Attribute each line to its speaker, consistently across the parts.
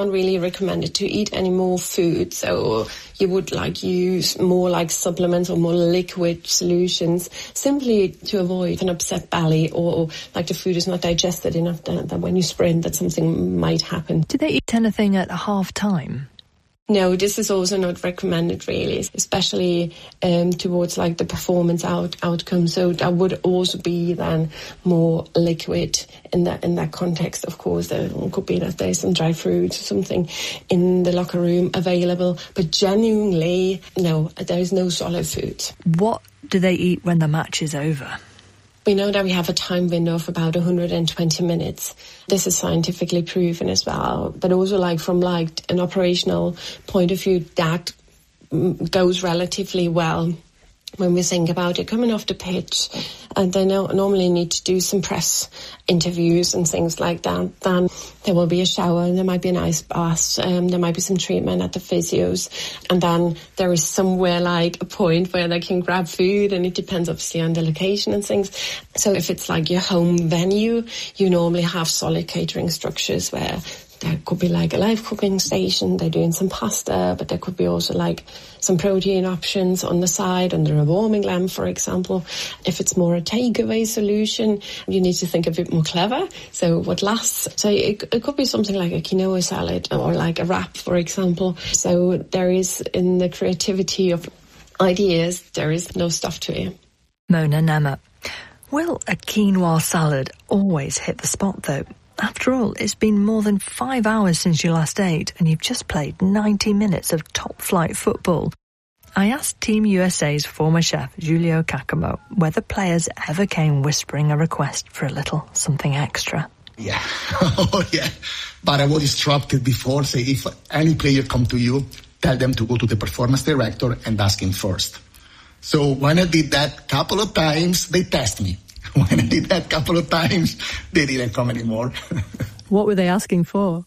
Speaker 1: not really recommended to eat any more food. So you would use more supplements or more liquid solutions, simply to avoid an upset belly, or the food is not digested enough that when you sprint that something might happen.
Speaker 2: Do they eat anything at half time?
Speaker 1: No, this is also not recommended really, especially towards the performance outcome. So that would also be then more liquid in that context. Of course, there could be that there's some dry fruits or something in the locker room available, but genuinely, no, there is no solid food.
Speaker 2: What do they eat when the match is over?
Speaker 1: We know that we have a time window of about 120 minutes. This is scientifically proven as well. But also from an operational point of view, that goes relatively well. When we think about it, coming off the pitch, and they normally need to do some press interviews and things like that. Then there will be a shower, and there might be an ice bath, there might be some treatment at the physios, and then there is somewhere a point where they can grab food, and it depends obviously on the location and things. So if it's your home venue, you normally have solid catering structures where there could be a live cooking station, they're doing some pasta, but there could be also some protein options on the side under a warming lamp, for example. If it's more a takeaway solution, you need to think a bit more clever. So what lasts? So it could be something like a quinoa salad or a wrap, for example. So there is, in the creativity of ideas, there is no stuff to it.
Speaker 2: Mona Nemeth. Will a quinoa salad always hit the spot though? After all, it's been more than 5 hours since you last ate, and you've just played 90 minutes of top-flight football. I asked Team USA's former chef, Giulio Caccamo, whether players ever came whispering a request for a little something extra.
Speaker 3: Yeah, oh yeah. But I was instructed before, say, if any player come to you, tell them to go to the performance director and ask him first. So when I did that couple of times, they test me. When I did that couple of times, they didn't come anymore.
Speaker 2: What were they asking for?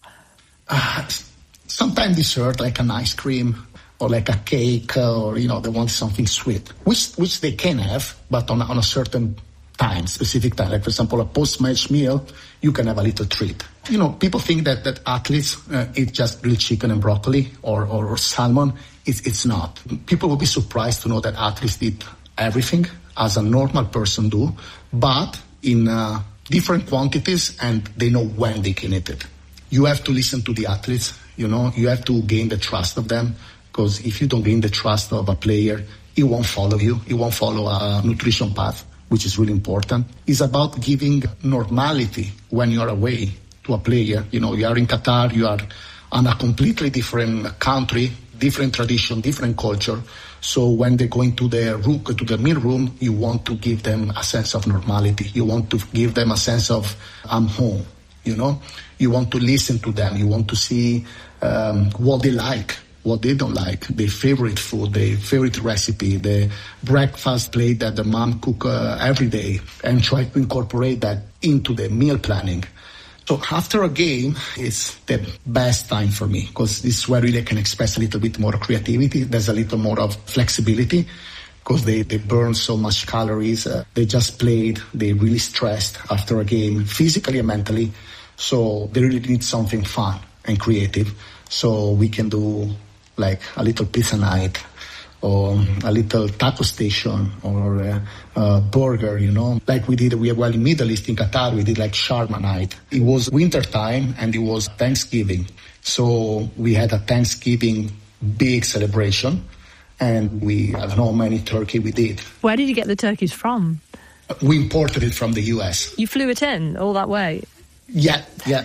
Speaker 3: Sometimes dessert, like an ice cream or a cake, or, they want something sweet, which they can have, but on a certain time, specific time. Like, for example, a post-match meal, you can have a little treat. People think that athletes eat just grilled chicken and broccoli or salmon. It's not. People will be surprised to know that athletes eat everything, as a normal person do, but in different quantities, and they know when they can eat it. You have to listen to the athletes, you have to gain the trust of them, because if you don't gain the trust of a player, he won't follow you, he won't follow a nutrition path, which is really important. It's about giving normality when you're away to a player. You are in Qatar, you are on a completely different country, different tradition, different culture. So when they go into their room, to the meal room, you want to give them a sense of normality. You want to give them a sense of, I'm home, You want to listen to them. You want to see what they like, what they don't like, their favorite food, their favorite recipe, the breakfast plate that the mom cook every day, and try to incorporate that into the meal planning. So after a game, it's the best time for me, because this is where really I can express a little bit more creativity. There's a little more of flexibility, because they burn so much calories. They just played. They really stressed after a game, physically and mentally. So they really need something fun and creative. So we can do a little pizza night, or a little taco station, or a burger, Like we were in Middle East, in Qatar, we did shawarma night. It was winter time and it was Thanksgiving. So we had a Thanksgiving big celebration, and I don't know how many turkey we did.
Speaker 2: Where did you get the turkeys from?
Speaker 3: We imported it from the US.
Speaker 2: You flew it in all that way?
Speaker 3: Yeah.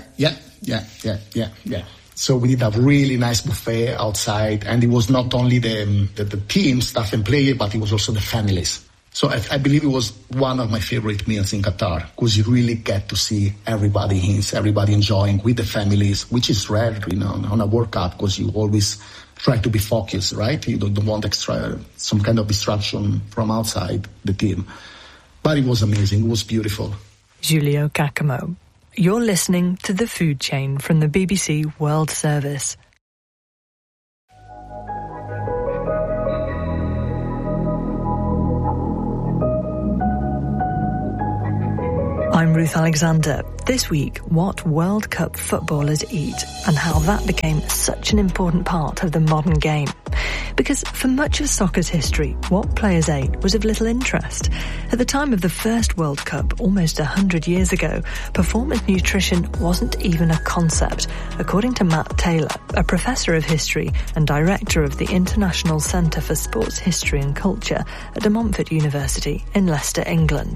Speaker 3: So we did a really nice buffet outside, and it was not only the team, staff and player, but it was also the families. So I believe it was one of my favorite meals in Qatar, because you really get to see everybody enjoying with the families, which is rare, on a World Cup, because you always try to be focused, right? You don't want some kind of distraction from outside the team. But it was amazing. It was beautiful.
Speaker 2: Giulio Caccamo. You're listening to The Food Chain from the BBC World Service. I'm Ruth Alexander. This week, what World Cup footballers eat and how that became such an important part of the modern game. Because for much of soccer's history, what players ate was of little interest. At the time of the first World Cup, almost 100 years ago, performance nutrition wasn't even a concept, according to Matt Taylor, a professor of history and director of the International Centre for Sports History and Culture at De Montfort University in Leicester, England.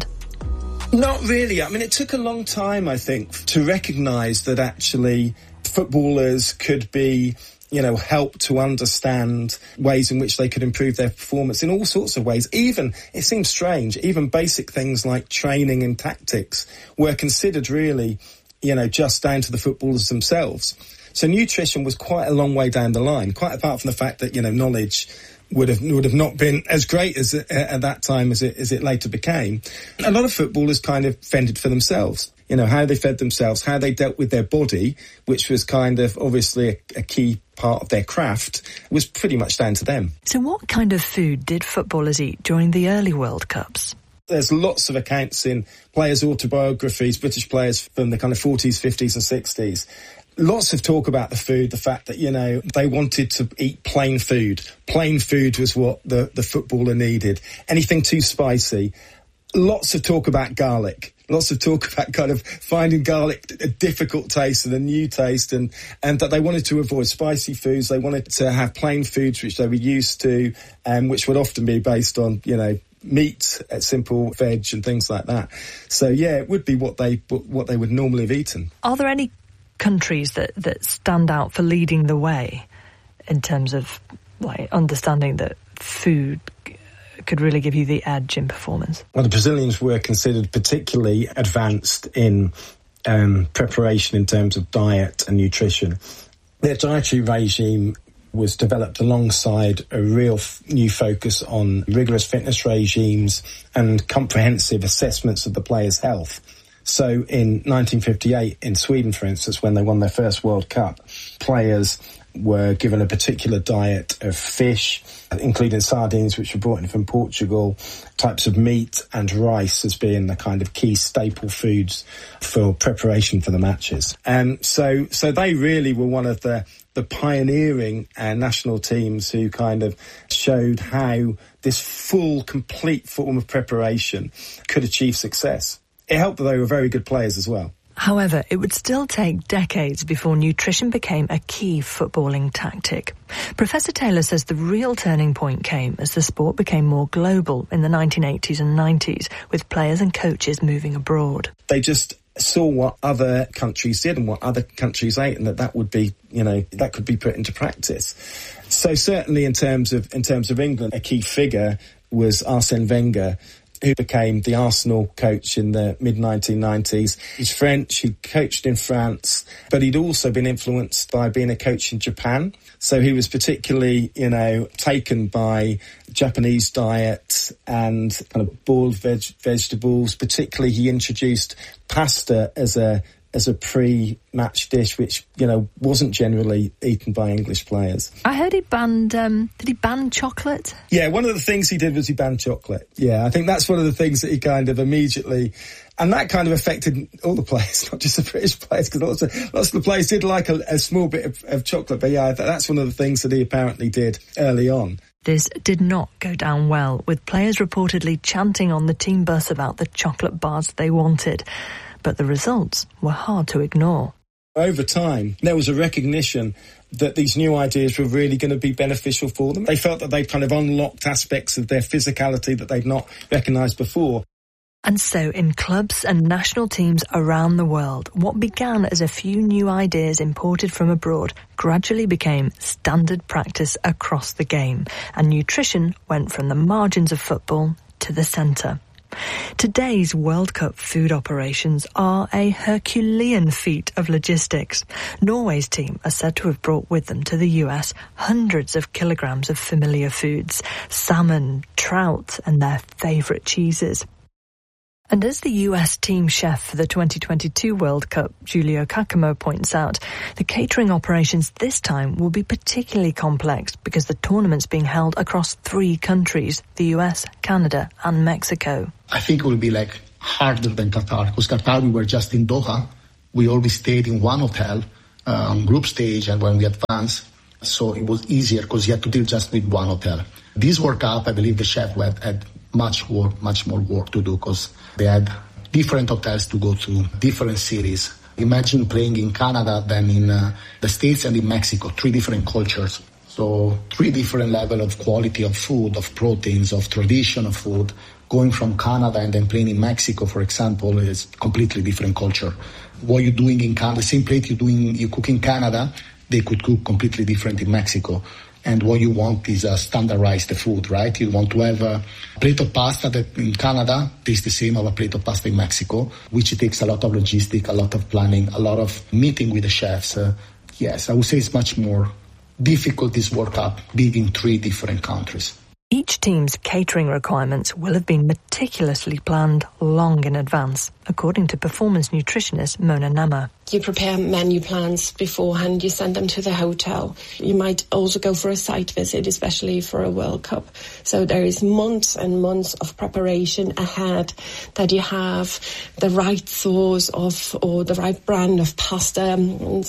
Speaker 4: Not really. I mean, it took a long time, I think, to recognise that actually footballers could be, helped to understand ways in which they could improve their performance in all sorts of ways. Even, it seems strange, even basic things like training and tactics were considered really, just down to the footballers themselves. So nutrition was quite a long way down the line, quite apart from the fact that, knowledge would have not been as great as at that time as it later became. A lot of footballers kind of fended for themselves. How they fed themselves, how they dealt with their body, which was kind of obviously a key part of their craft, was pretty much down to them.
Speaker 2: So what kind of food did footballers eat during the early World Cups?
Speaker 4: There's lots of accounts in players' autobiographies, British players from the kind of 40s, 50s and 60s. Lots of talk about the food, the fact that, they wanted to eat plain food. Plain food was what the footballer needed. Anything too spicy. Lots of talk about garlic. Lots of talk about kind of finding garlic a difficult taste and a new taste, and that they wanted to avoid spicy foods. They wanted to have plain foods which they were used to, which would often be based on, meat, simple veg and things like that. So, yeah, it would be what they would normally have eaten.
Speaker 2: Are there any countries that stand out for leading the way in terms of understanding that food could really give you the edge in performance?
Speaker 4: Well, the Brazilians were considered particularly advanced in preparation in terms of diet and nutrition. Their dietary regime was developed alongside a real new focus on rigorous fitness regimes and comprehensive assessments of the players' health. So in 1958 in Sweden, for instance, when they won their first World Cup, players were given a particular diet of fish, including sardines, which were brought in from Portugal, types of meat and rice as being the kind of key staple foods for preparation for the matches. So they really were one of the pioneering national teams who kind of showed how this full, complete form of preparation could achieve success. It helped that they were very good players as well.
Speaker 2: However, it would still take decades before nutrition became a key footballing tactic. Professor Taylor says the real turning point came as the sport became more global in the 1980s and 90s, with players and coaches moving abroad.
Speaker 4: They just saw what other countries did and what other countries ate, and that would be, that could be put into practice. So certainly in terms of England, a key figure was Arsène Wenger, who became the Arsenal coach in the mid-1990s. He's French, he coached in France, but he'd also been influenced by being a coach in Japan. So he was particularly, taken by Japanese diet and kind of boiled vegetables. Particularly, he introduced pasta as a pre-match dish, which, wasn't generally eaten by English players.
Speaker 2: I heard he banned, did he ban chocolate?
Speaker 4: Yeah, one of the things he did was he banned chocolate. Yeah, I think that's one of the things that he kind of immediately, and that kind of affected all the players, not just the British players, because lots of the players did like a small bit of chocolate. But yeah, that's one of the things that he apparently did early on.
Speaker 2: This did not go down well, with players reportedly chanting on the team bus about the chocolate bars they wanted. But the results were hard to ignore.
Speaker 4: Over time, there was a recognition that these new ideas were really going to be beneficial for them. They felt that they kind of unlocked aspects of their physicality that they'd not recognised before.
Speaker 2: And so in clubs and national teams around the world, what began as a few new ideas imported from abroad gradually became standard practice across the game, and nutrition went from the margins of football to the centre. Today's World Cup food operations are a Herculean feat of logistics. Norway's team are said to have brought with them to the US hundreds of kilograms of familiar foods, salmon, trout, and their favourite cheeses. And as the US team chef for the 2022 World Cup, Giulio Caccamo, points out, the catering operations this time will be particularly complex because the tournament's being held across 3 countries, the US, Canada and Mexico.
Speaker 3: I think it will be harder than Qatar, because Qatar we were just in Doha, we always stayed in one hotel on group stage and when we advanced. So it was easier because you had to deal just with one hotel. This World Cup, I believe the chef had much more work to do because they had different hotels to go to, different cities. Imagine playing in Canada, then in the States and in Mexico, 3 different cultures. So 3 different levels of quality of food, of proteins, of tradition of food. Going from Canada and then playing in Mexico, for example, is completely different culture. What you're doing in Canada, the same plate you cook in Canada, they could cook completely different in Mexico. And what you want is standardize the food, right? You want to have a plate of pasta that in Canada tastes the same as a plate of pasta in Mexico, which takes a lot of logistics, a lot of planning, a lot of meeting with the chefs. Yes, I would say it's much more difficult, this World Cup, being in 3 different countries.
Speaker 2: Each team's catering requirements will have been meticulously planned long in advance, according to performance nutritionist Mona Nama.
Speaker 1: You prepare menu plans beforehand, you send them to the hotel. You might also go for a site visit, especially for a World Cup. So there is months and months of preparation ahead, that you have the right sauce or the right brand of pasta.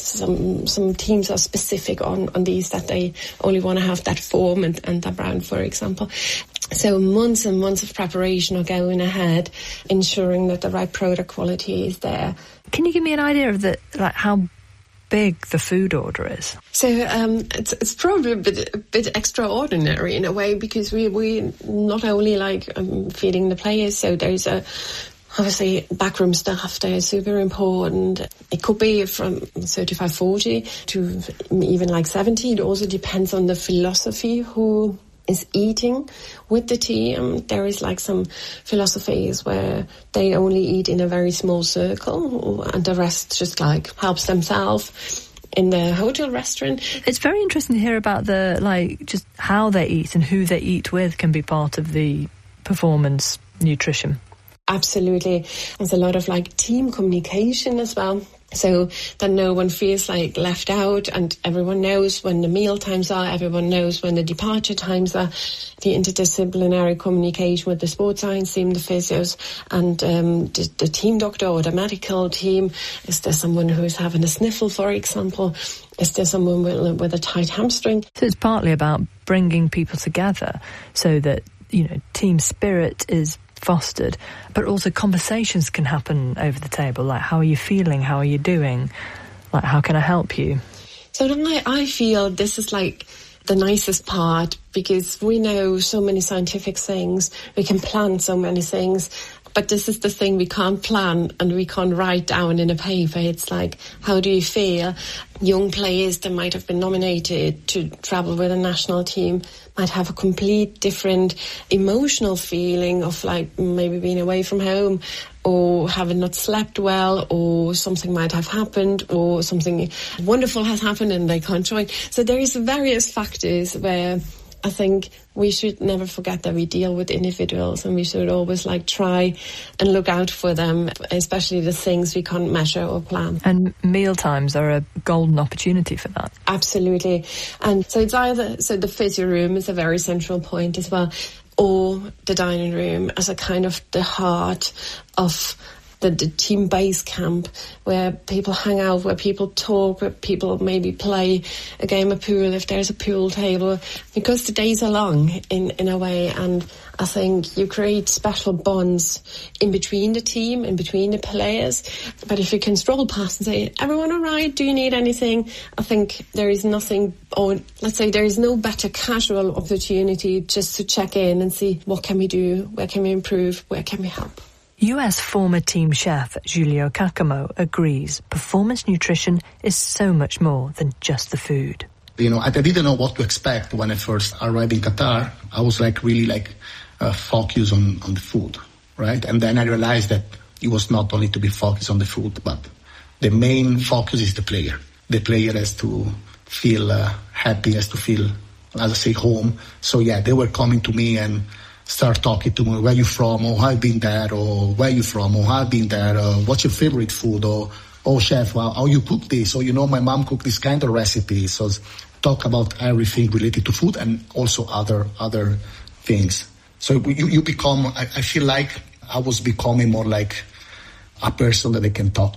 Speaker 1: Some teams are specific on these, that they only want to have that form and that brand, for example. So months and months of preparation are going ahead, ensuring that the right product quality is there.
Speaker 2: Can you give me an idea of how big the food order is?
Speaker 1: So it's probably a bit extraordinary in a way, because we not only feeding the players. So there's obviously backroom staff. They're super important. It could be from 35, 40 to even 70. It also depends on the philosophy who is eating with the team. There is some philosophies where they only eat in a very small circle and the rest just helps themselves in the hotel restaurant.
Speaker 2: It's very interesting to hear about just how they eat and who they eat with can be part of the performance nutrition.
Speaker 1: Absolutely. There's a lot of team communication as well. So that no one feels left out, and everyone knows when the meal times are, everyone knows when the departure times are. The interdisciplinary communication with the sports science team, the physios, and the team doctor or the medical team. Is there someone who is having a sniffle, for example? Is there someone with a tight hamstring?
Speaker 2: So it's partly about bringing people together so that, team spirit is fostered, but also conversations can happen over the table, how are you feeling, how are you doing, how can I help you?
Speaker 1: So I feel this is the nicest part, because we know so many scientific things, we can plan so many things, but this is the thing we can't plan and we can't write down in a paper. It's how do you feel? Young players that might have been nominated to travel with a national team might have a complete different emotional feeling of maybe being away from home, or having not slept well, or something might have happened, or something wonderful has happened and they can't join. So there is various factors where I think we should never forget that we deal with individuals, and we should always try and look out for them, especially the things we can't measure or plan.
Speaker 2: And meal times are a golden opportunity for that.
Speaker 1: Absolutely. And so it's either, the physio room is a very central point as well, or the dining room as a kind of the heart of the team base camp, where people hang out, where people talk, where people maybe play a game of pool if there's a pool table, because the days are long in a way, and I think you create special bonds in between the team, in between the players. But if you can stroll past and say, everyone all right, do you need anything? I think there is nothing, or let's say there is no better casual opportunity just to check in and see what can we do, where can we improve, where can we help.
Speaker 2: US former team chef Giulio Cacamo agrees performance nutrition is so much more than just the food.
Speaker 3: I didn't know what to expect when I first arrived in Qatar. I was really focused on the food, right? And then I realized that it was not only to be focused on the food, but the main focus is the player. The player has to feel happy, has to feel, as I say, home. So yeah, they were coming to me and start talking to me, where you from, or I've been there, or where you from, or I've been there, what's your favorite food, or oh chef, how you cook this, or my mom cooked this kind of recipe. So talk about everything related to food and also other things. So you become, I feel like I was becoming more like a person that they can talk to,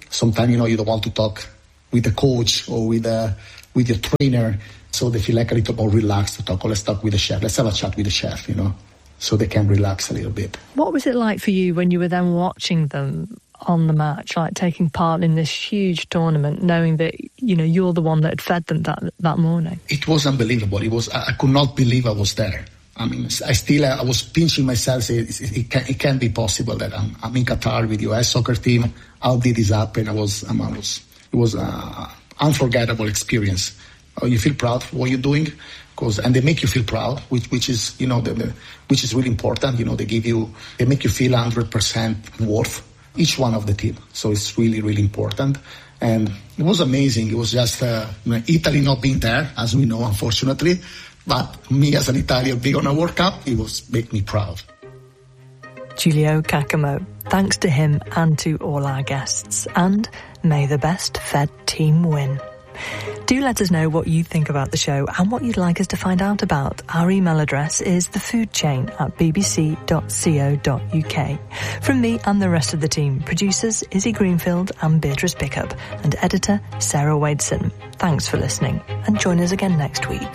Speaker 3: Sometimes, you don't want to talk with the coach or with your trainer, so they feel like a little more relaxed to talk. Oh, let's talk with the chef. Let's have a chat with the chef, so they can relax a little bit. What
Speaker 2: was it like for you when you were then watching them on the match, like taking part in this huge tournament, knowing that, you're the one that had fed them that morning?
Speaker 3: It was unbelievable. I could not believe I was there. I mean, I was pinching myself. It can't be possible that I'm in Qatar with US soccer team. How did this happen? It was an unforgettable experience. You feel proud for what you're doing, and they make you feel proud, which is which is really important. They make you feel 100% worth each one of the team. So it's really, really important. And it was amazing. It was just Italy not being there, as we know, unfortunately. But me as an Italian being on a World Cup, it make me proud.
Speaker 2: Giulio Caccamo. Thanks to him and to all our guests. And may the best fed team win. Do let us know what you think about the show and what you'd like us to find out about. Our email address is thefoodchain@bbc.co.uk. From me and the rest of the team, producers Izzy Greenfield and Beatrice Pickup, and editor Sarah Wadeson. Thanks for listening, and join us again next week.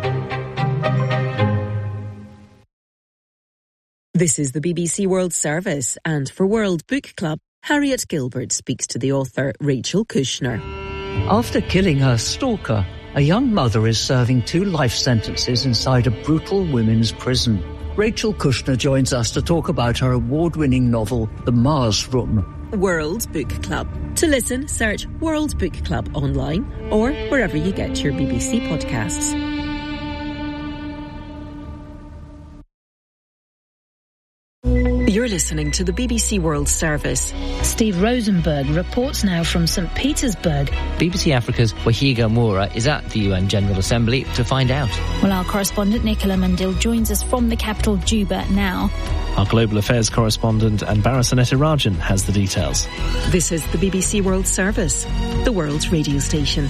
Speaker 5: This is the BBC World Service, and for World Book Club, Harriet Gilbert speaks to the author Rachel Kushner.
Speaker 6: After killing her stalker, a young mother is serving 2 life sentences inside a brutal women's prison. Rachel Kushner joins us to talk about her award-winning novel, The Mars Room.
Speaker 5: World Book Club. To listen, search World Book Club online or wherever you get your BBC podcasts. You're listening to the BBC World Service.
Speaker 7: Steve Rosenberg reports now from St. Petersburg.
Speaker 8: BBC Africa's Wahiga Moura is at the UN General Assembly to find out.
Speaker 7: Well, our correspondent Nicola Mandil joins us from the capital Juba now.
Speaker 9: Our global affairs correspondent Anbara Sanetarajan has the details.
Speaker 5: This is the BBC World Service, the world's radio station.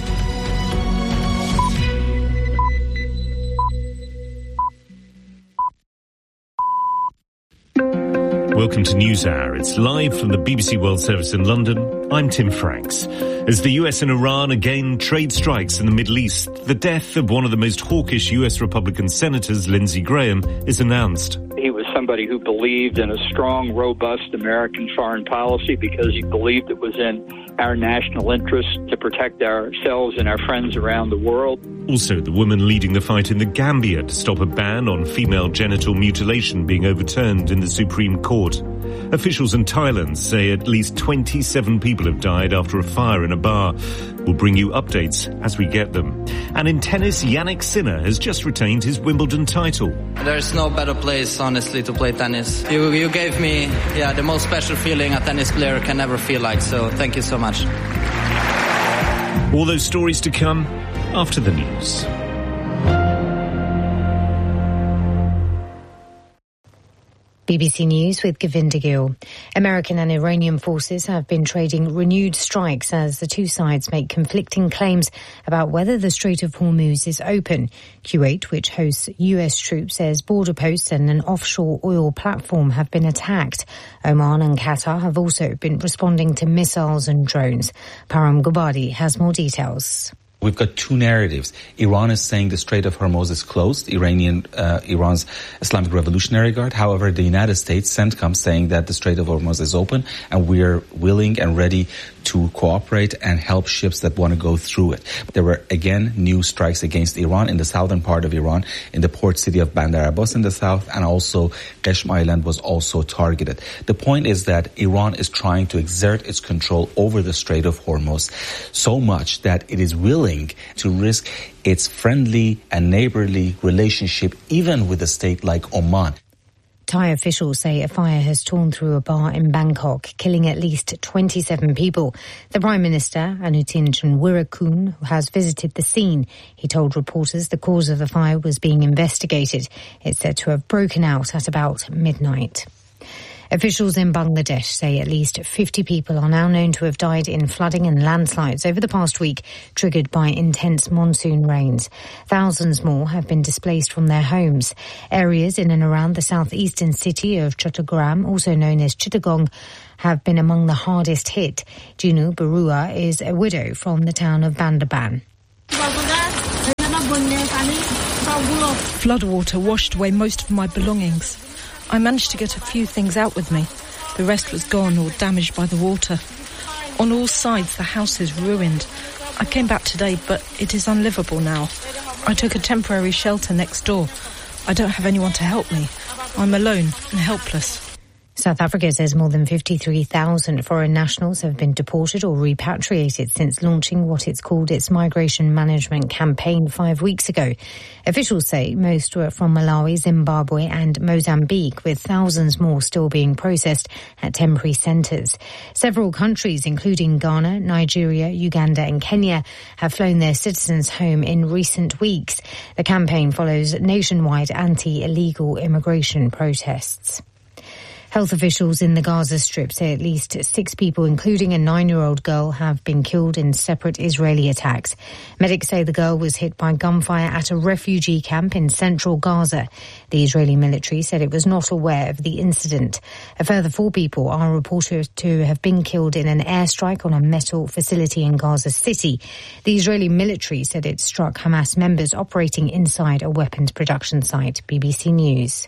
Speaker 10: Welcome to NewsHour. It's live from the BBC World Service in London. I'm Tim Franks. As the US and Iran again trade strikes in the Middle East, the death of one of the most hawkish US Republican senators, Lindsey Graham, is announced.
Speaker 11: He was somebody who believed in a strong, robust American foreign policy because he believed it was in our national interest to protect ourselves and our friends around the world.
Speaker 10: Also, the woman leading the fight in the Gambia to stop a ban on female genital mutilation being overturned in the Supreme Court. Officials in Thailand say at least 27 people have died after a fire in a bar. We'll bring you updates as we get them. And in tennis, Jannik Sinner has just retained his Wimbledon title.
Speaker 12: There's no better place, honestly, to play tennis. You gave me, the most special feeling a tennis player can ever feel like, so thank you so much.
Speaker 10: All those stories to come after the news.
Speaker 13: BBC News with Govinda Gill. American and Iranian forces have been trading renewed strikes as the two sides make conflicting claims about whether the Strait of Hormuz is open. Kuwait, which hosts US troops, says border posts and an offshore oil platform have been attacked. Oman and Qatar have also been responding to missiles and drones. Param Gubadi has more details.
Speaker 14: We've got two narratives. Iran is saying the Strait of Hormuz is closed, Iran's Islamic Revolutionary Guard. However, the United States, CENTCOM, saying that the Strait of Hormuz is open and we're willing and ready to cooperate and help ships that want to go through it. There were, again, new strikes against Iran in the southern part of Iran, in the port city of Bandar Abbas in the south, and also Qeshm Island was also targeted. The point is that Iran is trying to exert its control over the Strait of Hormuz so much that it is willing to risk its friendly and neighborly relationship even with a state like Oman.
Speaker 13: Thai officials say a fire has torn through a bar in Bangkok, killing at least 27 people. The Prime Minister, Anutin Chanwirakul, has visited the scene. He told reporters the cause of the fire was being investigated. It's said to have broken out at about midnight. Officials in Bangladesh say at least 50 people are now known to have died in flooding and landslides over the past week, triggered by intense monsoon rains. Thousands more have been displaced from their homes. Areas in and around the southeastern city of Chattogram, also known as Chittagong, have been among the hardest hit. Jinu Barua is a widow from the town of Bandarban.
Speaker 15: Floodwater washed away most of my belongings. I managed to get a few things out with me. The rest was gone or damaged by the water. On all sides, the house is ruined. I came back today, but it is unlivable now. I took a temporary shelter next door. I don't have anyone to help me. I'm alone and helpless.
Speaker 13: South Africa says more than 53,000 foreign nationals have been deported or repatriated since launching what it's called its migration management campaign 5 weeks ago. Officials say most were from Malawi, Zimbabwe and Mozambique, with thousands more still being processed at temporary centres. Several countries, including Ghana, Nigeria, Uganda and Kenya, have flown their citizens home in recent weeks. The campaign follows nationwide anti-illegal immigration protests. Health officials in the Gaza Strip say at least 6 people, including a 9-year-old girl, have been killed in separate Israeli attacks. Medics say the girl was hit by gunfire at a refugee camp in central Gaza. The Israeli military said it was not aware of the incident. A further 4 people are reported to have been killed in an airstrike on a metal facility in Gaza City. The Israeli military said it struck Hamas members operating inside a weapons production site. BBC News.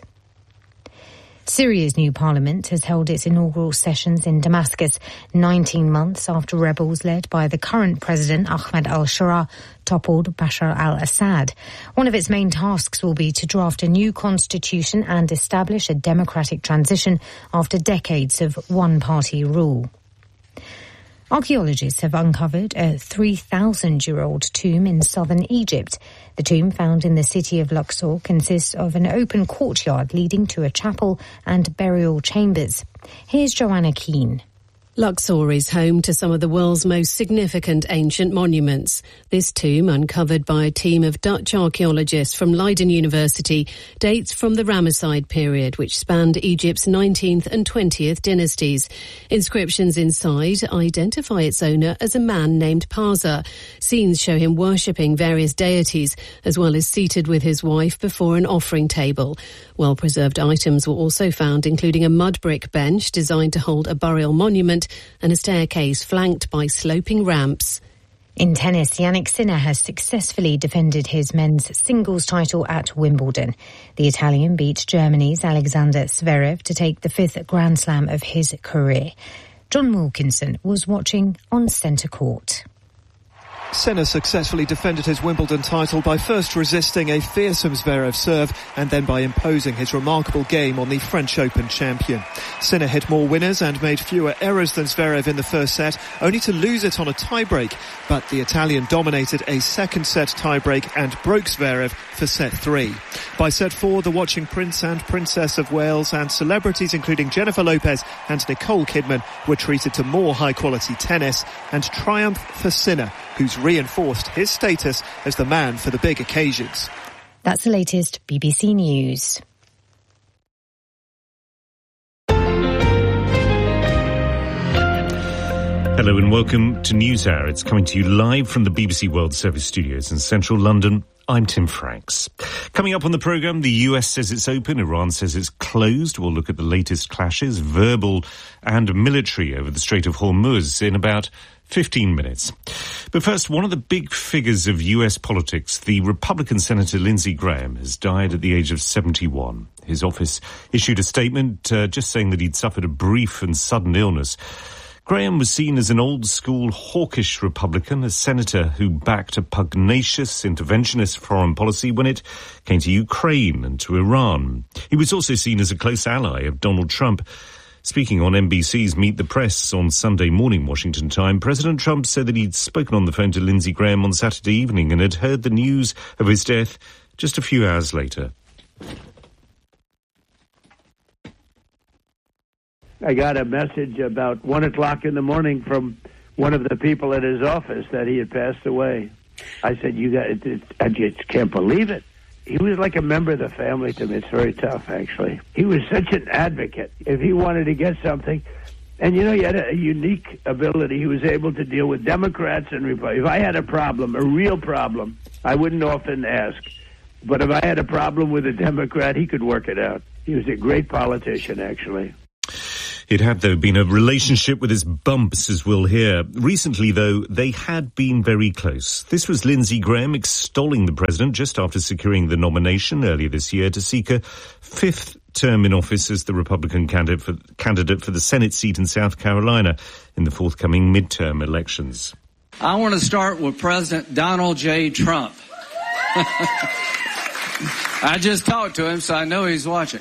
Speaker 13: Syria's new parliament has held its inaugural sessions in Damascus 19 months after rebels led by the current president Ahmed al-Sharaa toppled Bashar al-Assad. One of its main tasks will be to draft a new constitution and establish a democratic transition after decades of one-party rule. Archaeologists have uncovered a 3,000-year-old tomb in southern Egypt. The tomb, found in the city of Luxor, consists of an open courtyard leading to a chapel and burial chambers. Here's Joanna Keane.
Speaker 16: Luxor is home to some of the world's most significant ancient monuments. This tomb, uncovered by a team of Dutch archaeologists from Leiden University, dates from the Ramesside period, which spanned Egypt's 19th and 20th dynasties. Inscriptions inside identify its owner as a man named Parsa. Scenes show him worshipping various deities, as well as seated with his wife before an offering table. Well-preserved items were also found, including a mud brick bench designed to hold a burial monument and a staircase flanked by sloping ramps.
Speaker 13: In tennis, Jannik Sinner has successfully defended his men's singles title at Wimbledon. The Italian beat Germany's Alexander Zverev to take the 5th Grand Slam of his career. John Wilkinson was watching on centre court.
Speaker 17: Sinner successfully defended his Wimbledon title by first resisting a fearsome Zverev serve and then by imposing his remarkable game on the French Open champion. Sinner hit more winners and made fewer errors than Zverev in the first set, only to lose it on a tiebreak. But the Italian dominated a second set tiebreak and broke Zverev for set 3. By set 4, the watching Prince and Princess of Wales and celebrities including Jennifer Lopez and Nicole Kidman were treated to more high-quality tennis, and triumph for Sinner, who's reinforced his status as the man for the big occasions.
Speaker 13: That's the latest BBC News.
Speaker 10: Hello and welcome to NewsHour. It's coming to you live from the BBC World Service studios in central London. I'm Tim Franks. Coming up on the programme, the US says it's open, Iran says it's closed. We'll look at the latest clashes, verbal and military, over the Strait of Hormuz in about 15 minutes. But first, one of the big figures of US politics, the Republican Senator Lindsey Graham, has died at the age of 71. His office issued a statement just saying that he'd suffered a brief and sudden illness. Graham was seen as an old-school hawkish Republican, a senator who backed a pugnacious interventionist foreign policy when it came to Ukraine and to Iran. He was also seen as a close ally of Donald Trump. Speaking on NBC's Meet the Press on Sunday morning Washington time, President Trump said that he'd spoken on the phone to Lindsey Graham on Saturday evening and had heard the news of his death just a few hours later.
Speaker 18: I got a message about 1 o'clock in the morning from one of the people at his office that he had passed away. I said, I just can't believe it. he was like a member of the family to me. It's very tough, actually. He was such an advocate. If he wanted to get something, and he had a unique ability. He was able to deal with Democrats and Republicans. If I had a problem, a real problem, I wouldn't often ask. But if I had a problem with a Democrat, he could work it out. He was a great politician, actually.
Speaker 10: It had, though, been a relationship with its bumps, as we'll hear. Recently, though, they had been very close. This was Lindsey Graham extolling the president just after securing the nomination earlier this year to seek a fifth term in office as the Republican candidate for the Senate seat in South Carolina in the forthcoming midterm elections.
Speaker 19: I want to start with President Donald J. Trump. I just talked to him, so I know he's watching.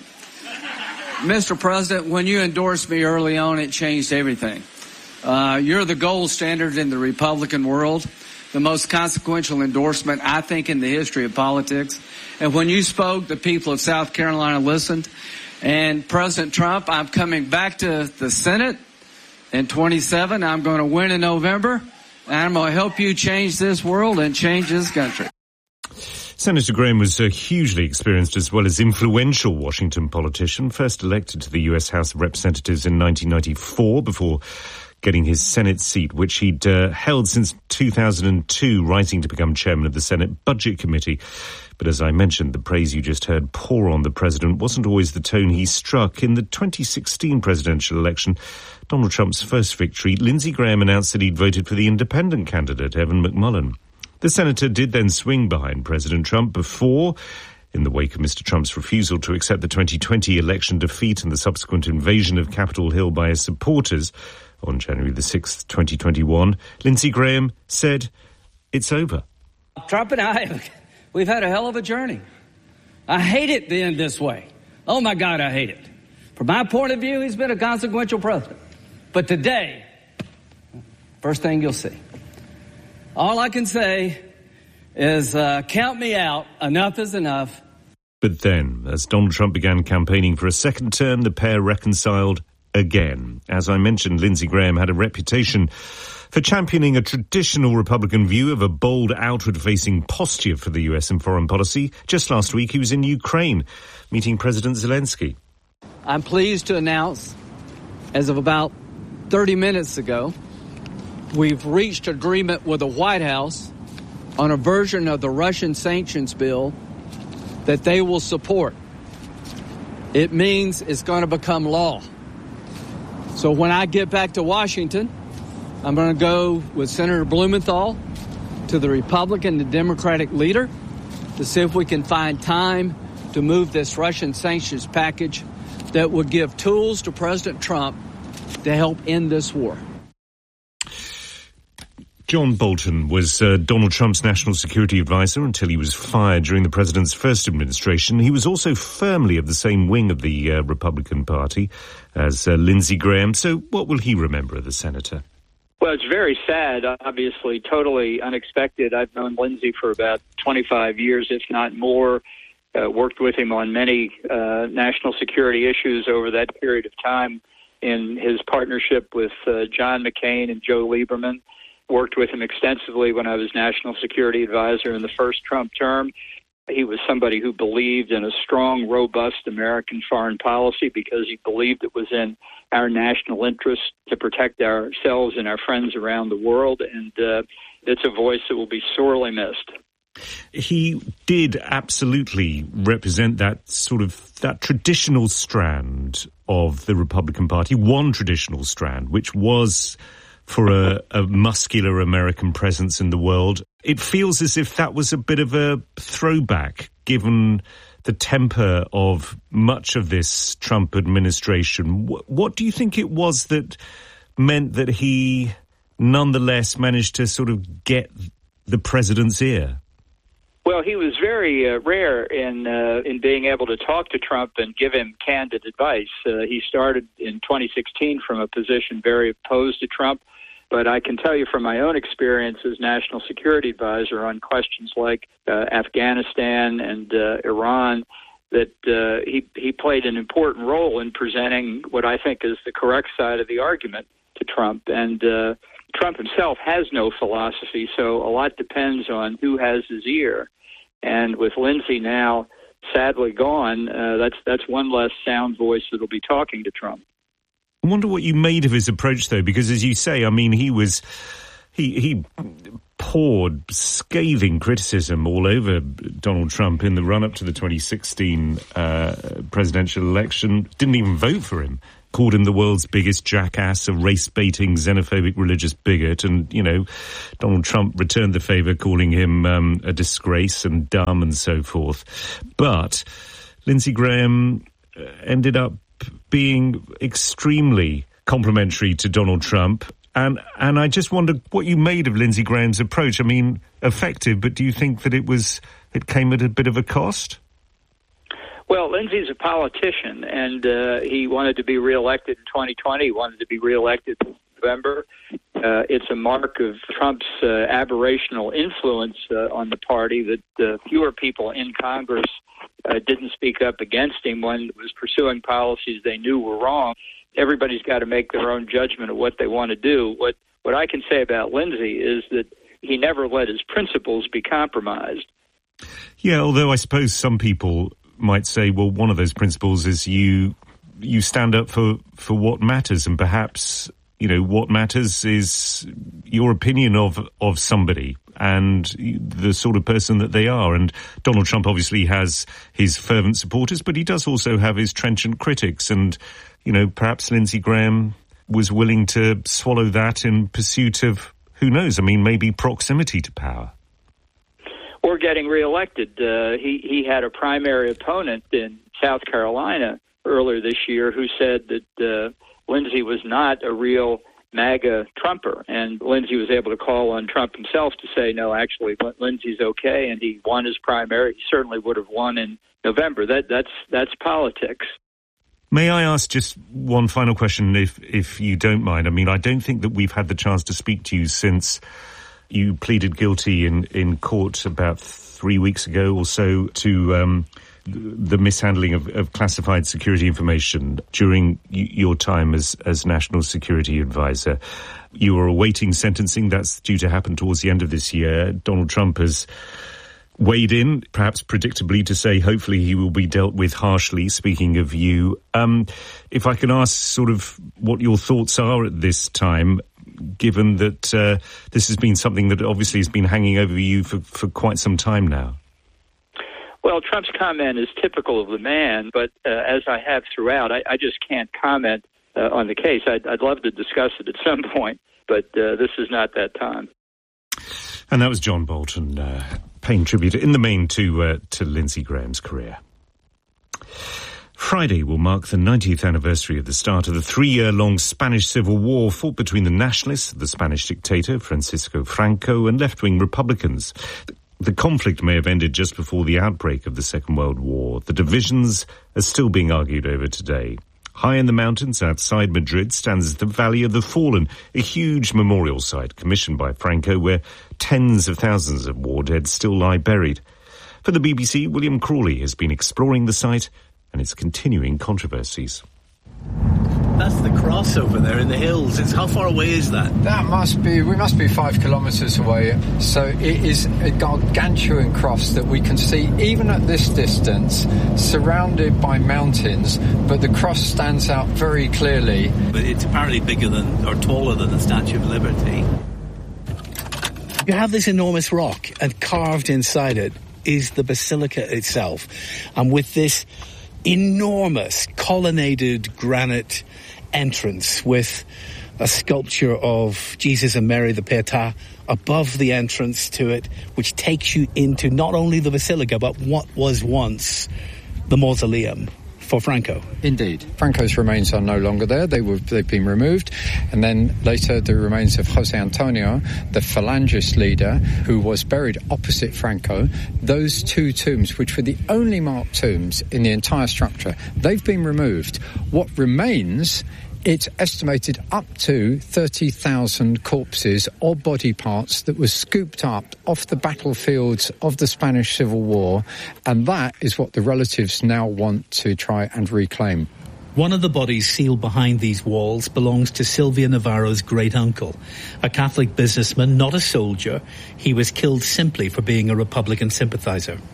Speaker 19: Mr. President, when you endorsed me early on, it changed everything. You're the gold standard in the Republican world, the most consequential endorsement, I think, in the history of politics. And when you spoke, the people of South Carolina listened. And President Trump, I'm coming back to the Senate in 27. I'm going to win in November, and I'm going to help you change this world and change this country.
Speaker 10: Senator Graham was a hugely experienced as well as influential Washington politician, first elected to the U.S. House of Representatives in 1994 before getting his Senate seat, which he'd held since 2002, rising to become chairman of the Senate Budget Committee. But as I mentioned, the praise you just heard pour on the president wasn't always the tone he struck. In the 2016 presidential election, Donald Trump's first victory, Lindsey Graham announced that he'd voted for the independent candidate, Evan McMullin. The senator did then swing behind President Trump before, in the wake of Mr. Trump's refusal to accept the 2020 election defeat and the subsequent invasion of Capitol Hill by his supporters on January the 6th, 2021, Lindsey Graham said, "It's over."
Speaker 19: Trump and I, we've had a hell of a journey. I hate it being this way. Oh, my God, I hate it. From my point of view, he's been a consequential president. But today, first thing you'll see. All I can say is count me out. Enough is enough.
Speaker 10: But then, as Donald Trump began campaigning for a second term, the pair reconciled again. As I mentioned, Lindsey Graham had a reputation for championing a traditional Republican view of a bold, outward-facing posture for the U.S. in foreign policy. Just last week, he was in Ukraine, meeting President Zelensky.
Speaker 19: I'm pleased to announce, as of about 30 minutes ago, we've reached agreement with the White House on a version of the Russian sanctions bill that they will support. It means it's going to become law. So when I get back to Washington, I'm going to go with Senator Blumenthal to the Republican and Democratic leader to see if we can find time to move this Russian sanctions package that would give tools to President Trump to help end this war.
Speaker 10: John Bolton was Donald Trump's national security advisor until he was fired during the president's first administration. He was also firmly of the same wing of the Republican Party as Lindsey Graham. So what will he remember of the senator?
Speaker 11: Well, it's very sad, obviously, totally unexpected. I've known Lindsey for about 25 years, if not more. Worked with him on many national security issues over that period of time in his partnership with John McCain and Joe Lieberman. Worked with him extensively when I was national security advisor in the first Trump term. He was somebody who believed in a strong, robust American foreign policy because he believed it was in our national interest to protect ourselves and our friends around the world. And it's a voice that will be sorely missed.
Speaker 10: He did absolutely represent that traditional strand of the Republican Party, one traditional strand, which was for a muscular American presence in the world. It feels as if that was a bit of a throwback, given the temper of much of this Trump administration. What do you think it was that meant that he nonetheless managed to sort of get the president's ear?
Speaker 11: Well, he was very rare in being able to talk to Trump and give him candid advice. He started in 2016 from a position very opposed to Trump. But I can tell you from my own experience as national security advisor on questions like Afghanistan and Iran, that he played an important role in presenting what I think is the correct side of the argument to Trump. And Trump himself has no philosophy, so a lot depends on who has his ear. And with Lindsey now sadly gone, that's one less sound voice that'll be talking to Trump.
Speaker 10: I wonder what you made of his approach, though, because as you say, I mean, he poured scathing criticism all over Donald Trump in the run-up to the 2016 presidential election, didn't even vote for him, called him the world's biggest jackass, a race-baiting, xenophobic religious bigot, and, you know, Donald Trump returned the favour, calling him a disgrace and dumb and so forth. But Lindsey Graham ended up being extremely complimentary to Donald Trump. And I just wonder what you made of Lindsey Graham's approach. I mean, effective, but do you think that it came at a bit of a cost?
Speaker 11: Well, Lindsey's a politician, and he wanted to be reelected in 2020. He wanted to be reelected in November. It's a mark of Trump's aberrational influence on the party that fewer people in Congress didn't speak up against him when he was pursuing policies they knew were wrong. Everybody's got to make their own judgment of what they want to do. What I can say about Lindsey is that he never let his principles be compromised.
Speaker 10: Yeah, although I suppose some people might say, well, one of those principles is you stand up for what matters, and perhaps, you know, what matters is your opinion of somebody and the sort of person that they are. And Donald Trump obviously has his fervent supporters, but he does also have his trenchant critics. And, you know, perhaps Lindsey Graham was willing to swallow that in pursuit of, who knows, I mean, maybe proximity to power.
Speaker 11: Or getting reelected. He had a primary opponent in South Carolina earlier this year who said that Lindsey was not a real MAGA Trumper, and Lindsey was able to call on Trump himself to say, no, actually, Lindsey's okay, and he won his primary. He certainly would have won in November. That's politics.
Speaker 10: May I ask just one final question, if you don't mind? I mean, I don't think that we've had the chance to speak to you since you pleaded guilty in court about 3 weeks ago or so to the mishandling of classified security information during your time as National Security Advisor. You were awaiting sentencing. That's due to happen towards the end of this year. Donald Trump has weighed in, perhaps predictably, to say hopefully he will be dealt with harshly, speaking of you. If I can ask sort of what your thoughts are at this time, given that this has been something that obviously has been hanging over you for quite some time now.
Speaker 11: Well, Trump's comment is typical of the man, but as I have throughout, I just can't comment on the case. I'd love to discuss it at some point, but this is not that time.
Speaker 10: And that was John Bolton, paying tribute in the main to Lindsey Graham's career. Friday will mark the 90th anniversary of the start of the 3-year-long Spanish Civil War fought between the nationalists, the Spanish dictator Francisco Franco, and left-wing Republicans. The conflict may have ended just before the outbreak of the Second World War. The divisions are still being argued over today. High in the mountains outside Madrid stands the Valley of the Fallen, a huge memorial site commissioned by Franco where tens of thousands of war dead still lie buried. For the BBC, William Crawley has been exploring the site and its continuing controversies.
Speaker 20: That's the cross over there in the hills. How far away is that?
Speaker 21: We must be 5 kilometres away. So it is a gargantuan cross that we can see even at this distance, surrounded by mountains, but the cross stands out very clearly.
Speaker 20: But it's apparently bigger than, or taller than the Statue of Liberty. You have this enormous rock, and carved inside it is the basilica itself. And with this enormous colonnaded granite entrance with a sculpture of Jesus and Mary the Pietà above the entrance to it, which takes you into not only the basilica but what was once the mausoleum for Franco.
Speaker 21: Indeed. Franco's remains are no longer there. They've been removed. And then later the remains of Jose Antonio, the Falangist leader, who was buried opposite Franco. Those two tombs, which were the only marked tombs in the entire structure, they've been removed. What remains, it's estimated up to 30,000 corpses or body parts that were scooped up off the battlefields of the Spanish Civil War, and that is what the relatives now want to try and reclaim.
Speaker 20: One of the bodies sealed behind these walls belongs to Silvia Navarro's great-uncle, a Catholic businessman, not a soldier. He was killed simply for being a Republican sympathizer.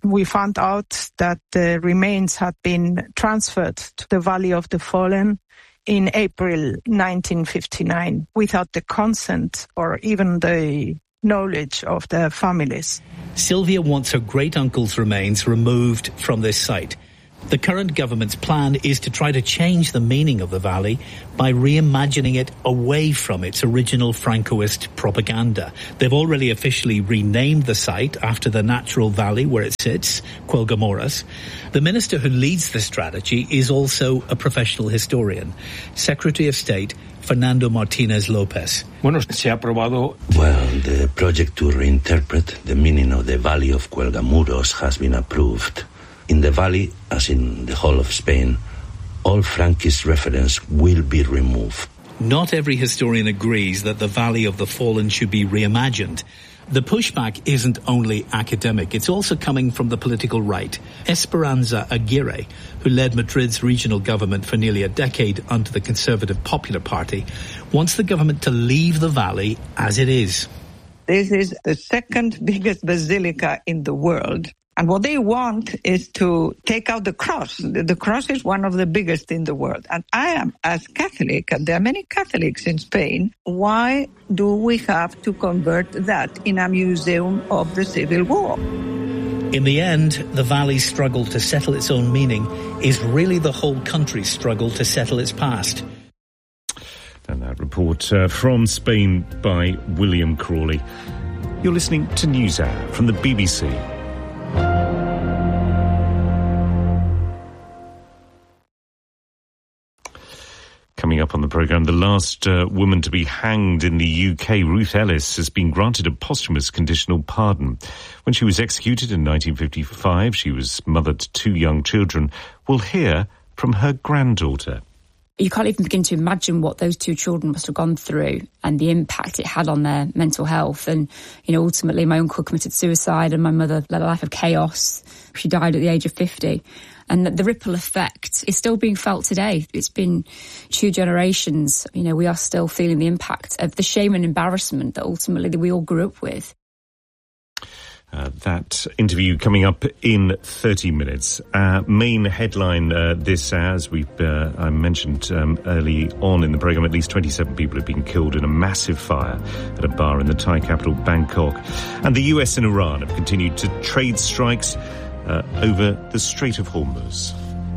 Speaker 4: we found out that the remains had been transferred to the Valley of the Fallen in April 1959 without the consent or even the knowledge of their families.
Speaker 22: Sylvia wants her great-uncle's remains removed from this site. The current government's plan is to try to change the meaning of the valley by reimagining it away from its original Francoist propaganda. They've already officially renamed the site after the natural valley where it sits, Cuelgamoras. The minister who leads the strategy is also a professional historian, Secretary of State Fernando Martinez Lopez.
Speaker 23: Well, the project to reinterpret the meaning of the Valley of Cuelgamoros has been approved. In the valley, as in the whole of Spain, all Franquist reference will be removed.
Speaker 22: Not every historian agrees that the Valley of the Fallen should be reimagined. The pushback isn't only academic, it's also coming from the political right. Esperanza Aguirre, who led Madrid's regional government for nearly a decade under the Conservative Popular Party, wants the government to leave the valley as it is.
Speaker 24: This is the second biggest basilica in the world. And what they want is to take out the cross. The cross is one of the biggest in the world. And I am, as Catholic, and there are many Catholics in Spain, why do we have to convert that in a museum of the Civil War?
Speaker 22: In the end, the valley's struggle to settle its own meaning is really the whole country's struggle to settle its past.
Speaker 10: And that report from Spain by William Crawley. You're listening to NewsHour from the BBC. Coming up on the programme, the last woman to be hanged in the UK, Ruth Ellis, has been granted a posthumous conditional pardon. When she was executed in 1955, she was mother to 2 young children. We'll hear from her granddaughter.
Speaker 25: You can't even begin to imagine what those 2 children must have gone through and the impact it had on their mental health. And, ultimately my uncle committed suicide and my mother led a life of chaos. She died at the age of 50. And the ripple effect is still being felt today. It's been 2 generations. We are still feeling the impact of the shame and embarrassment that ultimately we all grew up with.
Speaker 10: That interview coming up in 30 minutes. Main headline this hour, as I mentioned early on in the programme, at least 27 people have been killed in a massive fire at a bar in the Thai capital, Bangkok. And the US and Iran have continued to trade strikes over the Strait of Hormuz.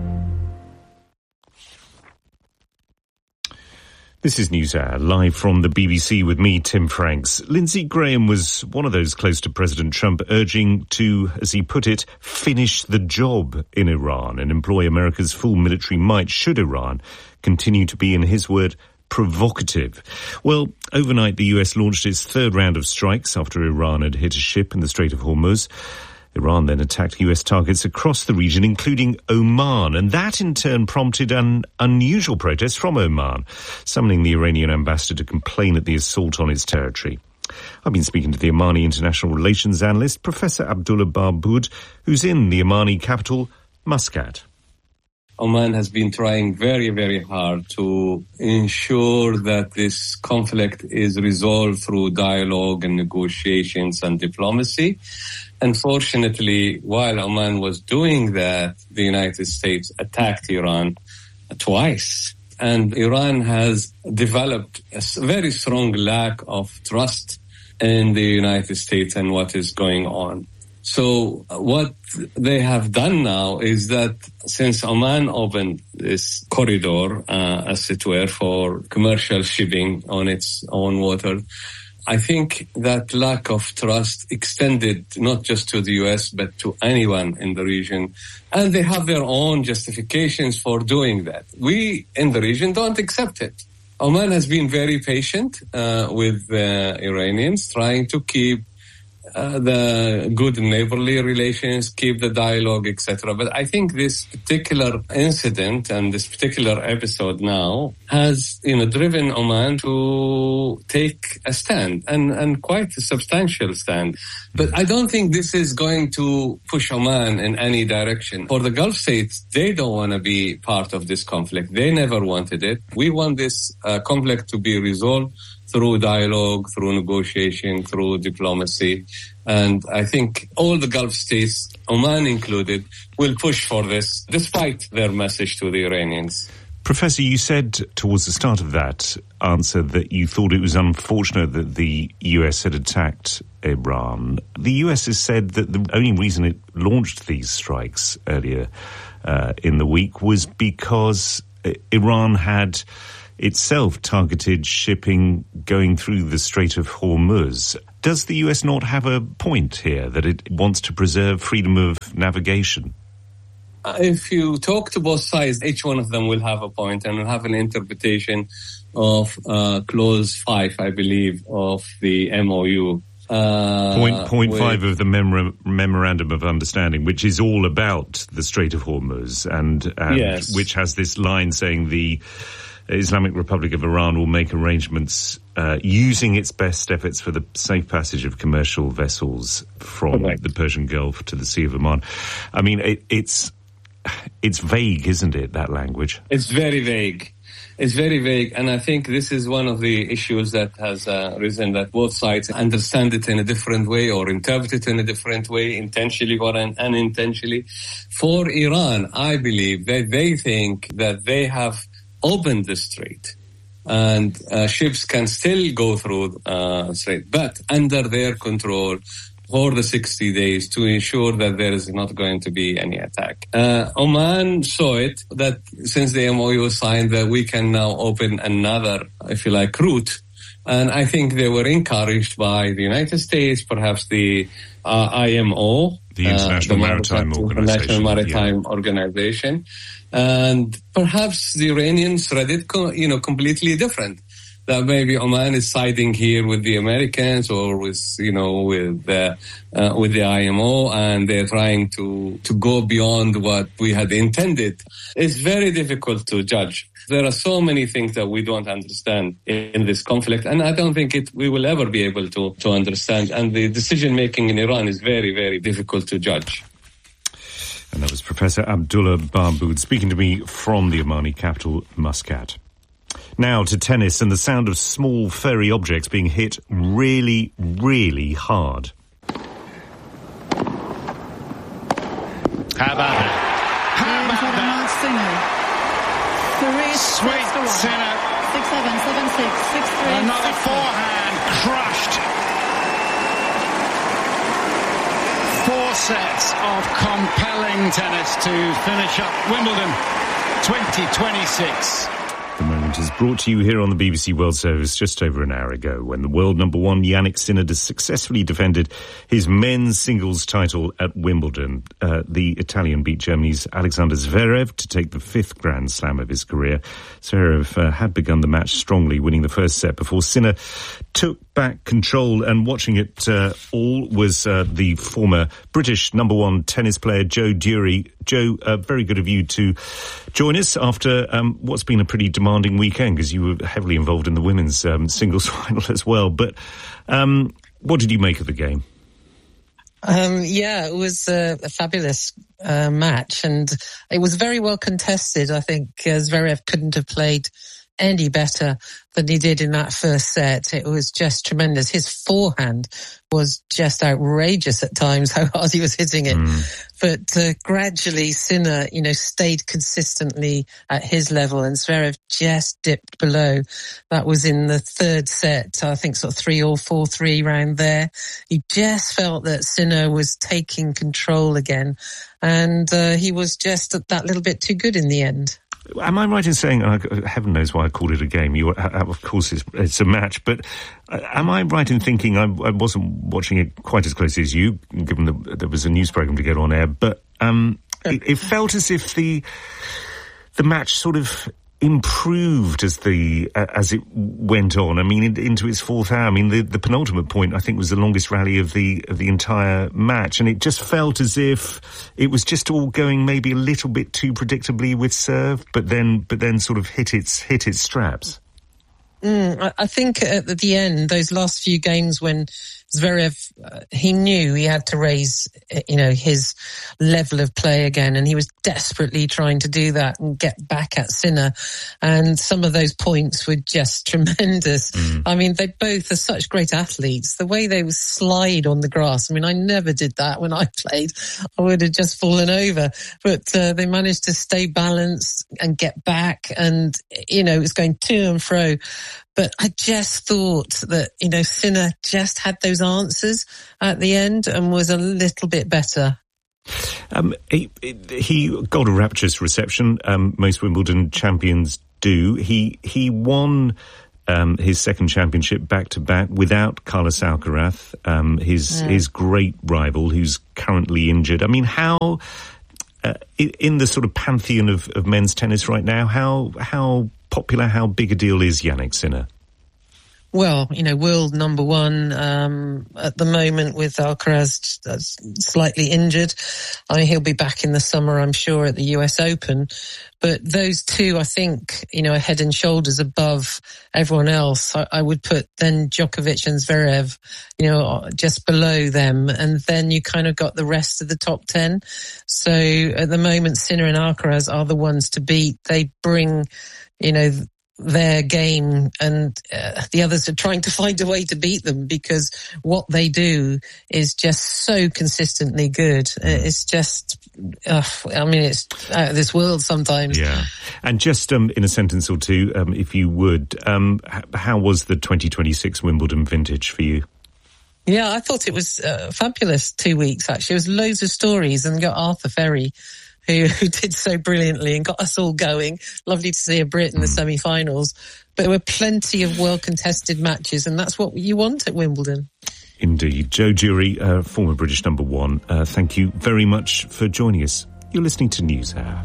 Speaker 10: This is NewsHour, live from the BBC with me, Tim Franks. Lindsey Graham was one of those close to President Trump, urging to, as he put it, finish the job in Iran and employ America's full military might should Iran continue to be, in his word, provocative. Well, overnight the US launched its 3rd round of strikes after Iran had hit a ship in the Strait of Hormuz. Iran then attacked US targets across the region, including Oman, and that in turn prompted an unusual protest from Oman, summoning the Iranian ambassador to complain at the assault on its territory. I've been speaking to the Omani international relations analyst, Professor Abdullah Barboud, who's in the Omani capital, Muscat.
Speaker 26: Oman has been trying very, very hard to ensure that this conflict is resolved through dialogue and negotiations and diplomacy. Unfortunately, while Oman was doing that, the United States attacked Iran twice. And Iran has developed a very strong lack of trust in the United States and what is going on. So what they have done now is that since Oman opened this corridor, as it were, for commercial shipping on its own water, I think that lack of trust extended not just to the U.S., but to anyone in the region. And they have their own justifications for doing that. We in the region don't accept it. Oman has been very patient with the Iranians, trying to keep the good neighborly relations, keep the dialogue, etc. But I think this particular incident and this particular episode now has, driven Oman to take a stand and quite a substantial stand. But I don't think this is going to push Oman in any direction. For the Gulf states, they don't want to be part of this conflict. They never wanted it. We want this conflict to be resolved through dialogue, through negotiation, through diplomacy. And I think all the Gulf states, Oman included, will push for this, despite their message to the Iranians.
Speaker 10: Professor, you said towards the start of that answer that you thought it was unfortunate that the US had attacked Iran. The US has said that the only reason it launched these strikes earlier in the week was because Iran had itself targeted shipping going through the Strait of Hormuz. Does the US not have a point here that it wants to preserve freedom of navigation?
Speaker 26: If you talk to both sides, each one of them will have a point and will have an interpretation of Clause 5, I believe, of the MOU.
Speaker 10: Point 5 of the Memorandum of Understanding, which is all about the Strait of Hormuz, and yes, which has this line saying the Islamic Republic of Iran will make arrangements using its best efforts for the safe passage of commercial vessels from the Persian Gulf to the Sea of Oman. I mean, it's vague, isn't it, that language?
Speaker 26: It's very vague. It's very vague, and I think this is one of the issues that has risen, that both sides understand it in a different way or interpret it in a different way, intentionally or unintentionally. For Iran, I believe that they think that they have opened the strait and ships can still go through the strait, but under their control for the 60 days to ensure that there is not going to be any attack. Oman saw it, that since the MOU was signed, that we can now open another, if you like, route. And I think they were encouraged by the United States, perhaps the IMO,
Speaker 10: the International Maritime
Speaker 26: Organization. And perhaps the Iranians read it, completely different. That maybe Oman is siding here with the Americans or with the IMO, and they're trying to go beyond what we had intended. It's very difficult to judge. There are so many things that we don't understand in this conflict, and I don't think we will ever be able to understand. And the decision-making in Iran is very, very difficult to judge.
Speaker 10: And that was Professor Abdullah Barboud speaking to me from the Omani capital, Muscat. Now to tennis and the sound of small furry objects being hit really, really hard.
Speaker 1: How about that? How about that? Sweet Sinner.
Speaker 2: 6-7, 7-6, 6-3.
Speaker 1: Another forehand crushed. 4 sets of compelling tennis to finish up Wimbledon 2026.
Speaker 10: The moment is brought to you here on the BBC World Service just over an hour ago when the world number one Jannik Sinner successfully defended his men's singles title at Wimbledon. The Italian beat Germany's Alexander Zverev to take the 5th Grand Slam of his career. Zverev had begun the match strongly, winning the first set before Sinner took back control, and watching it all was the former British number one tennis player Joe Dury. Joe, very good of you to join us after what's been a pretty demanding weekend, because you were heavily involved in the women's singles final as well. But what did you make of the game?
Speaker 3: Yeah, it was a fabulous match, and it was very well contested. I think Zverev couldn't have played any better than he did in that first set. It was just tremendous. His forehand was just outrageous at times, how hard he was hitting it. But gradually Sinner, stayed consistently at his level, and Zverev just dipped below. That was in the third set, I think sort of 3 or 4-3 round there. He just felt that Sinner was taking control again, and he was just that little bit too good in the end.
Speaker 10: Am I right in saying, heaven knows why I called it a game, of course it's a match, but am I right in thinking, I wasn't watching it quite as closely as you, given that there was a news programme to get on air, but it felt as if the match sort of improved as it went on. I mean, into its 4th hour. I mean, the penultimate point, I think, was the longest rally of the entire match, and it just felt as if it was just all going maybe a little bit too predictably with serve, but then sort of hit its straps.
Speaker 3: I think at the end, those last few games when Zverev, he knew he had to raise, his level of play again, and he was desperately trying to do that and get back at Sinner. And some of those points were just tremendous. I mean, they both are such great athletes. The way they would slide on the grass. I mean, I never did that when I played. I would have just fallen over. But they managed to stay balanced and get back, and, it was going to and fro. But I just thought that, Sinner just had those answers at the end and was a little bit better.
Speaker 10: He got a rapturous reception. Most Wimbledon champions do. He won his second championship back-to-back without Carlos Alcaraz, his great rival who's currently injured. I mean, how... in the sort of pantheon of men's tennis right now, how popular, how big a deal is Jannik Sinner?
Speaker 3: Well, world number one at the moment with Alcaraz slightly injured. I mean, he'll be back in the summer, I'm sure, at the US Open. But those two, I think, are head and shoulders above everyone else. I would put then Djokovic and Zverev, just below them. And then you kind of got the rest of the top 10. So at the moment, Sinner and Alcaraz are the ones to beat. They bring, their game, and the others are trying to find a way to beat them, because what they do is just so consistently good. It's just, it's out of this world sometimes.
Speaker 10: Yeah. And just in a sentence or two, if you would, how was the 2026 Wimbledon vintage for you?
Speaker 3: Yeah, I thought it was fabulous 2 weeks, actually. There was loads of stories, and got Arthur Ferry, who did so brilliantly and got us all going. Lovely to see a Brit in the semi-finals. But there were plenty of well-contested matches, and that's what you want at Wimbledon.
Speaker 10: Indeed. Joe Jury, former British number one, thank you very much for joining us. You're listening to NewsHour.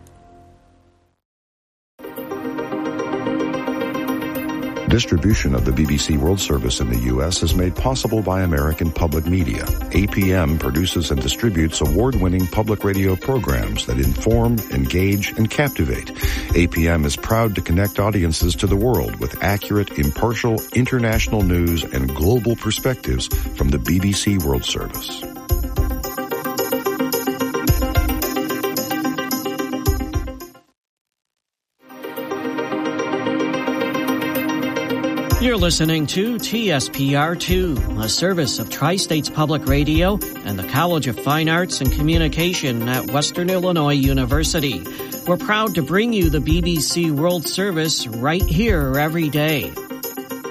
Speaker 5: Distribution of the BBC World Service in the U.S. is made possible by American Public Media. APM produces and distributes award-winning public radio programs that inform, engage, and captivate. APM is proud to connect audiences to the world with accurate, impartial, international news and global perspectives from the BBC World Service.
Speaker 6: You're listening to TSPR2, a service of Tri-States Public Radio and the College of Fine Arts and Communication at Western Illinois University. We're proud to bring you the BBC World Service right here every day.